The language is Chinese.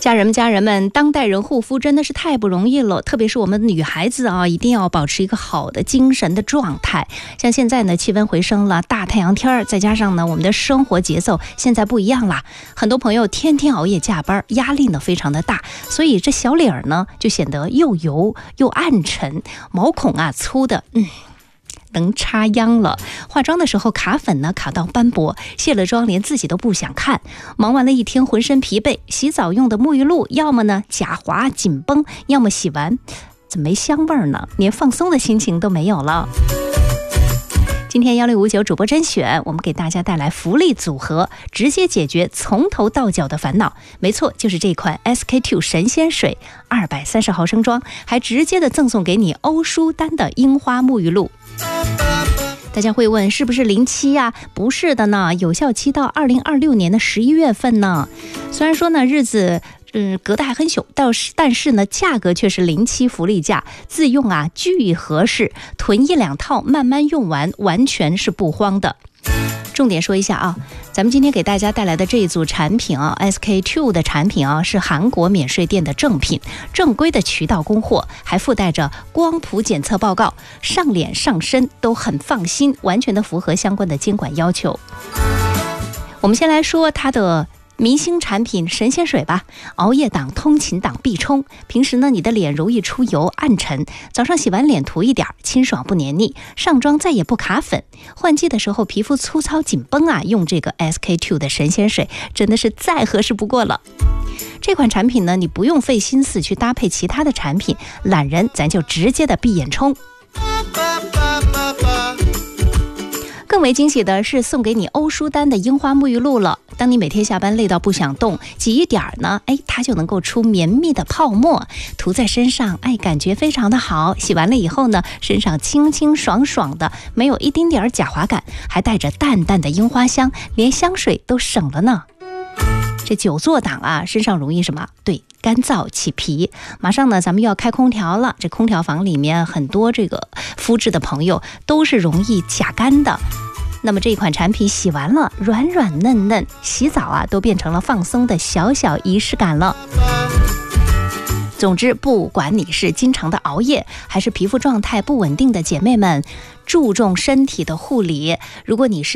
家人们，当代人护肤真的是太不容易了，特别是我们女孩子啊，一定要保持一个好的精神的状态。像现在呢，气温回升了，大太阳天，再加上呢，我们的生活节奏现在不一样了，很多朋友天天熬夜加班，压力呢非常的大，所以这小脸呢就显得又油又暗沉，毛孔啊粗的能插秧了，化妆的时候卡粉呢卡到斑驳，卸了妆连自己都不想看，忙完了一天浑身疲惫，洗澡用的沐浴露要么呢假滑紧绷，要么洗完怎么没香味呢，连放松的心情都没有了。今天1659主播甄选，我们给大家带来福利组合，直接解决从头到脚的烦恼。没错，就是这款 SK2 神仙水230毫升装，还直接的赠送给你欧舒丹的樱花沐浴露。大家会问是不是临期呀？不是的呢，有效期到2026年的11月份呢。虽然说呢日子隔得还很久，但是呢价格却是临期福利价，自用啊巨合适，囤1-2套慢慢用完，完全是不慌的。重点说一下啊，咱们今天给大家带来的这一组产品啊 ，SK2 的产品啊，是韩国免税店的正品，正规的渠道供货，还附带着光谱检测报告，上脸上身都很放心，完全的符合相关的监管要求。我们先来说它的明星产品神仙水吧，熬夜党、通勤党必冲。平时呢，你的脸容易出油暗沉，早上洗完脸涂一点，清爽不黏腻，上妆再也不卡粉。换季的时候皮肤粗糙紧绷啊，用这个 SK2 的神仙水真的是再合适不过了。这款产品呢，你不用费心思去搭配其他的产品，懒人咱就直接的闭眼冲。更为惊喜的是送给你欧舒丹的樱花沐浴露了。当你每天下班累到不想动，挤一点呢，它就能够出绵密的泡沫，涂在身上，感觉非常的好。洗完了以后呢，身上清清爽爽的，没有一丁点假滑感，还带着淡淡的樱花香，连香水都省了呢。这久坐党啊，身上容易什么？对，干燥起皮。马上呢，咱们又要开空调了，这空调房里面很多这个肤质的朋友都是容易甲干的。那么这款产品洗完了，软软嫩嫩，洗澡啊都变成了放松的小小仪式感了。总之，不管你是经常的熬夜，还是皮肤状态不稳定的姐妹们，注重身体的护理。如果你是